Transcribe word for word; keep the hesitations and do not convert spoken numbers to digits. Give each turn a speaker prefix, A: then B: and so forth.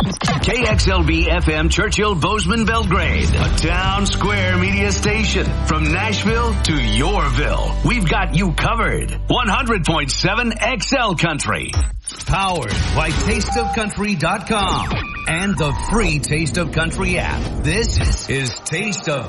A: K X L B F M Churchill Bozeman Belgrade, a town square media station. From Nashville to Yorville, we've got you covered. one hundred point seven X L Country. Powered by taste of country dot com and the free Taste of Country app. This is Taste of